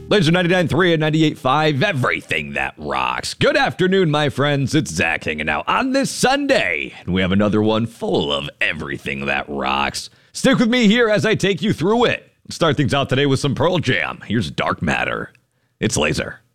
Laser 99.3 and 98.5, everything that rocks. Good afternoon, my friends. It's Zach hanging out on this Sunday, and we have another one full of everything that rocks. Stick with me here as I take you through it. Let's start things out today with some Pearl Jam. Here's Dark Matter. It's Laser.